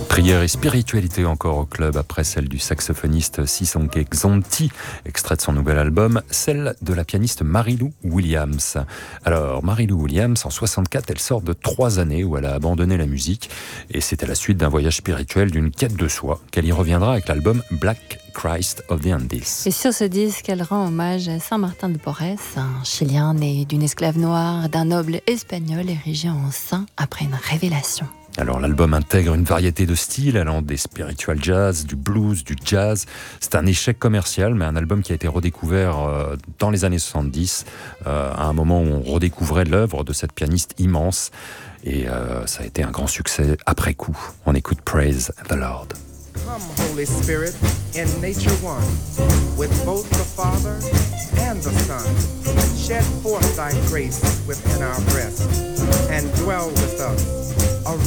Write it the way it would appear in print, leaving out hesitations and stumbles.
Prière et spiritualité encore au club après celle du saxophoniste Sisonke Xanthi, extrait de son nouvel album, celle de la pianiste Mary-Lou Williams. Alors, Mary-Lou Williams, en 64, elle sort de 3 années où elle a abandonné la musique et c'est à la suite d'un voyage spirituel, d'une quête de soi, qu'elle y reviendra avec l'album Black Christ of the Andes. Et sur ce disque, elle rend hommage à Saint Martin de Porres, un Chilien né d'une esclave noire, d'un noble espagnol érigé en saint après une révélation. Alors l'album intègre une variété de styles allant des spiritual jazz, du blues, du jazz. C'est un échec commercial, mais un album qui a été redécouvert dans les années 70, à un moment où on redécouvrait l'œuvre de cette pianiste immense. Et ça a été un grand succès après coup. On écoute Praise the Lord. Come, Holy Spirit, in nature one, with both the Father and the Son. Shed forth thy grace within our breast, and dwell with us.